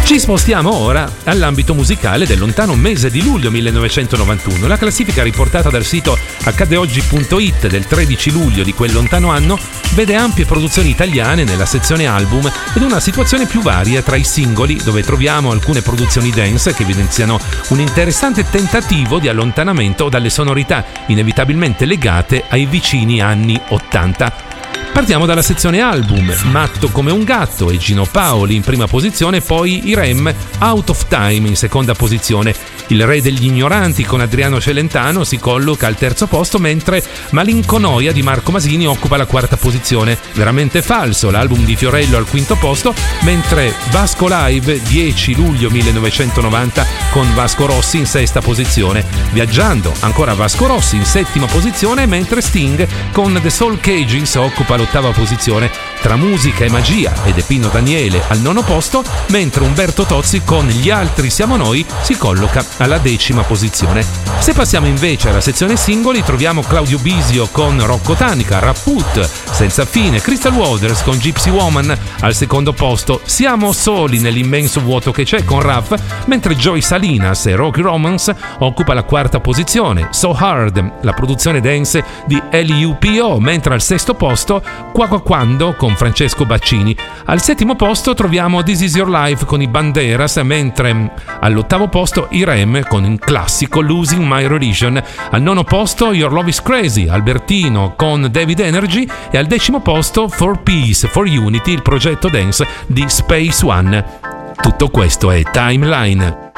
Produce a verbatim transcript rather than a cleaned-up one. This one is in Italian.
Ci spostiamo ora all'ambito musicale del lontano mese di luglio millenovecentonovantuno. La classifica riportata dal sito accade oggi punto it del tredici luglio di quel lontano anno vede ampie produzioni italiane nella sezione album ed una situazione più varia tra i singoli, dove troviamo alcune produzioni dance che evidenziano un interessante tentativo di allontanamento dalle sonorità inevitabilmente legate ai vicini anni ottanta. Partiamo dalla sezione album, Matto come un gatto e Gino Paoli in prima posizione, poi i Rem, Out of Time in seconda posizione. Il re degli ignoranti con Adriano Celentano si colloca al terzo posto, mentre Malinconoia di Marco Masini occupa la quarta posizione. Veramente falso, l'album di Fiorello al quinto posto, mentre Vasco Live dieci luglio millenovecentonovanta con Vasco Rossi in sesta posizione. Viaggiando, ancora Vasco Rossi in settima posizione, mentre Sting con The Soul Cages occupa l'ottava posizione. Tra musica e magia ed Pino Daniele al nono posto, mentre Umberto Tozzi con Gli altri siamo noi si colloca alla decima posizione. Se passiamo invece alla sezione singoli, troviamo Claudio Bisio con Rocco Tanica, Rapput, Senza fine, Crystal Waters con Gypsy Woman al secondo posto, Siamo soli nell'immenso vuoto che c'è con Raff, mentre Joy Salinas e Rocky Romance occupa la quarta posizione. So Hard, la produzione dance di L U P O, mentre al sesto posto Qua Qua Quando con Francesco Baccini. Al settimo posto troviamo This Is Your Life con i Banderas, mentre all'ottavo posto i Rem con il classico Losing My Religion. Al nono posto Your Love Is Crazy, Albertino con David Energy, e al decimo posto For Peace, For Unity, il progetto dance di Space One. Tutto questo è Timeline.